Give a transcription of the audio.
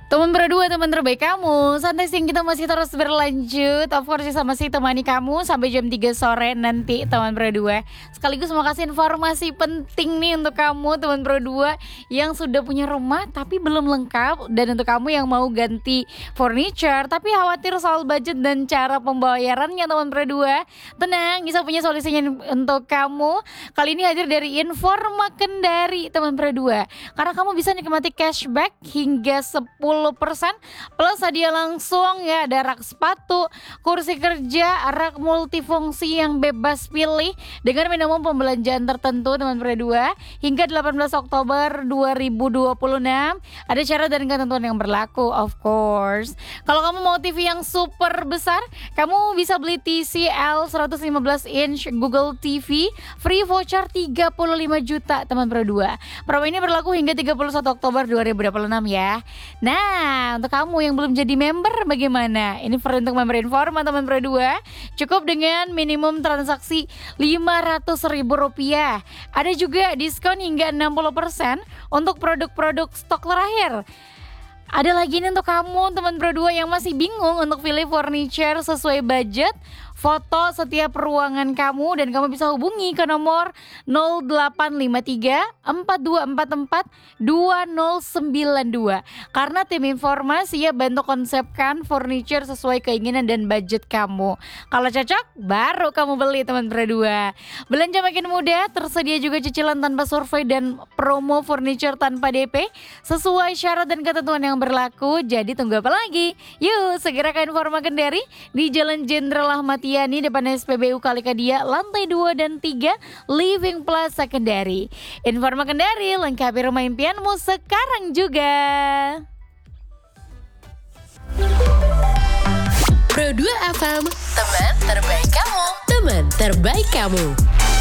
Teman berdua, teman terbaik kamu. Santai Sing, kita masih terus berlanjut. Of course sama si temani kamu sampai jam 3 sore nanti teman berdua. Sekaligus mau kasih informasi penting nih untuk kamu teman berdua yang sudah punya rumah tapi belum lengkap, dan untuk kamu yang mau ganti furniture tapi khawatir soal budget dan cara pembayarannya teman berdua. Tenang, Isa punya solusinya untuk kamu. Kali ini hadir dari Informa Kendari teman berdua. Karena kamu bisa nikmati cashback hingga 10% plus hadiah langsung ya, ada rak sepatu, kursi kerja, rak multifungsi yang bebas pilih dengan minimum pembelanjaan tertentu teman berdua hingga 18 Oktober 2026. Ada syarat dan ketentuan yang berlaku of course. Kalau kamu mau TV yang super besar, kamu bisa beli TCL 115 inch Google TV free voucher 35 juta teman berdua. Promo ini berlaku hingga 31 Oktober 2026 ya. Nah, untuk kamu yang belum jadi member bagaimana? Ini untuk member Informa teman berdua. Cukup dengan minimum transaksi Rp500.000. Ada juga diskon hingga 60% untuk produk-produk stok terakhir. Ada lagi nih untuk kamu teman berdua yang masih bingung untuk pilih furniture sesuai budget. Foto setiap ruangan kamu dan kamu bisa hubungi ke nomor 0853 4244 2092. Karena tim informasi ya bantu konsepkan furniture sesuai keinginan dan budget kamu. Kalau cocok baru kamu beli teman berdua. Belanja makin mudah, tersedia juga cicilan tanpa survei dan promo furniture tanpa DP sesuai syarat dan ketentuan yang berlaku. Jadi tunggu apa lagi? Yuk segera ke Informa Kendari di Jalan Jenderal Ahmad Yani depan SPBU Kalikadia lantai 2 dan 3 Living Plaza Kendari. Informa Kendari, lengkapi rumah impianmu sekarang juga. Pro 2 FM, teman terbaik kamu. Teman terbaik kamu.